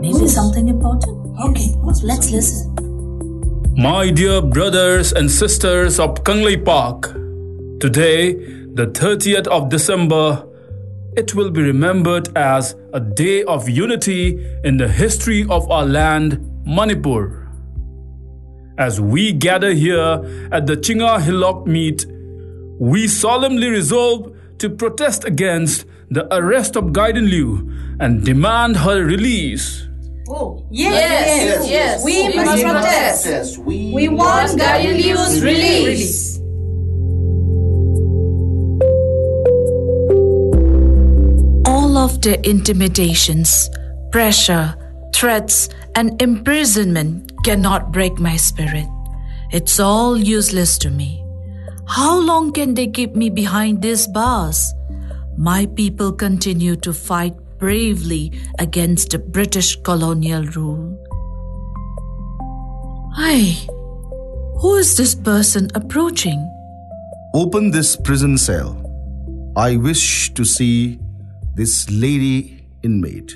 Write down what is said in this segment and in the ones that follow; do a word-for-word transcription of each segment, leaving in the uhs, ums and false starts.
Maybe something important? Okay, let's listen. My dear brothers and sisters of Kanglei Park, today, the thirtieth of December, it will be remembered as a day of unity in the history of our land, Manipur. As we gather here at the Chinga Hillock meet, we solemnly resolve to protest against the arrest of Gaiden Liu and demand her release. Oh, yes, yes, yes, yes. We, we must protest. Yes, we, we want Gaiden Liu's release. All of the intimidations, pressure, threats, and imprisonment cannot break my spirit. It's all useless to me. How long can they keep me behind these bars? My people continue to fight bravely against the British colonial rule. Hey, who is this person approaching? Open this prison cell. I wish to see this lady inmate.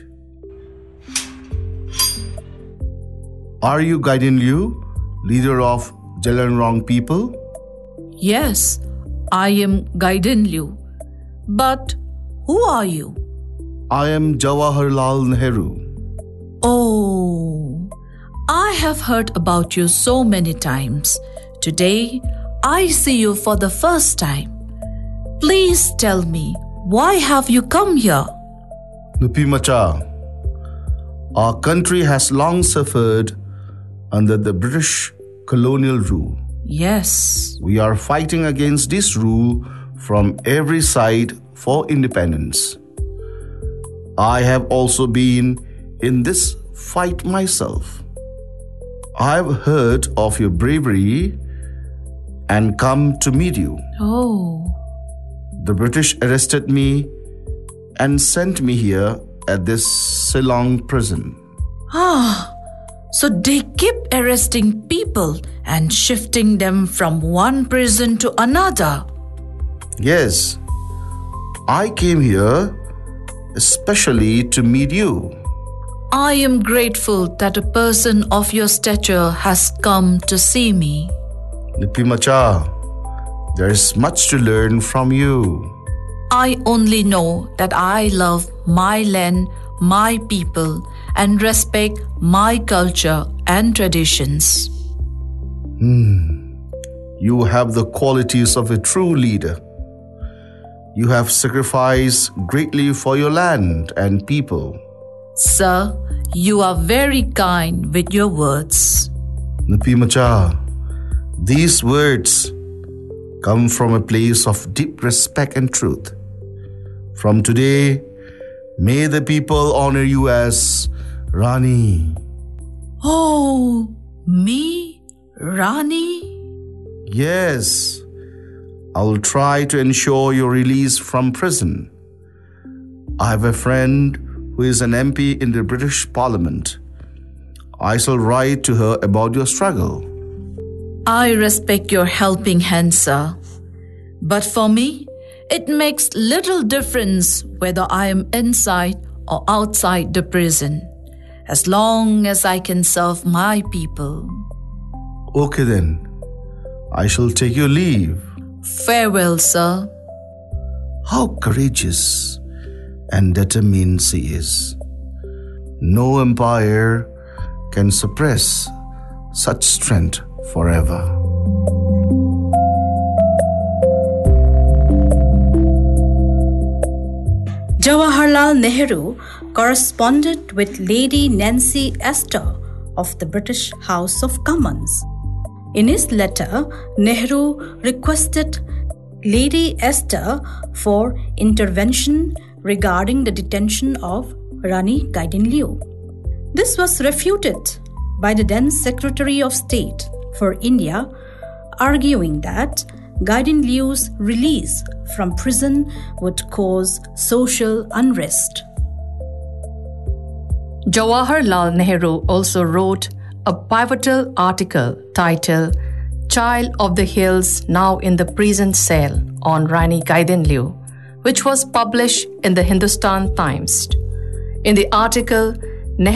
Are you Gaiden Liu, leader of Jalanrong people? Yes, I am Gaiden Liu. But who are you? I am Jawaharlal Nehru. Oh, I have heard about you so many times. Today, I see you for the first time. Please tell me, why have you come here? Nupi Macha, our country has long suffered under the British colonial rule. Yes. We are fighting against this rule from every side for independence. I have also been in this fight myself. I've heard of your bravery and come to meet you. Oh. The British arrested me and sent me here at this Shillong prison. Ah, so they keep arresting people and shifting them from one prison to another. Yes, I came here especially to meet you. I am grateful that a person of your stature has come to see me. Nupi Macha, there is much to learn from you. I only know that I love my land, my people, and respect my culture and traditions. Hmm. You have the qualities of a true leader. You have sacrificed greatly for your land and people. Sir, you are very kind with your words. Nupi Macha, these words come from a place of deep respect and truth. From today, may the people honor you as Rani. Oh, me? Rani? Yes. I will try to ensure your release from prison. I have a friend who is an M P in the British Parliament. I shall write to her about your struggle. I respect your helping hand, sir. But for me, it makes little difference whether I am inside or outside the prison, as long as I can serve my people. Okay then, I shall take your leave. Farewell, sir. How courageous and determined she is. No empire can suppress such strength forever. Jawaharlal Nehru corresponded with Lady Nancy Astor of the British House of Commons. In his letter, Nehru requested Lady Astor for intervention regarding the detention of Rani Gaiden Liu. This was refuted by the then Secretary of State for India, arguing that Gaiden Liu's release from prison would cause social unrest. Jawaharlal Nehru also wrote a pivotal article titled Child of the Hills Now in the Prison Cell on Rani Gaiden Liu, which was published in the Hindustan Times. In the article,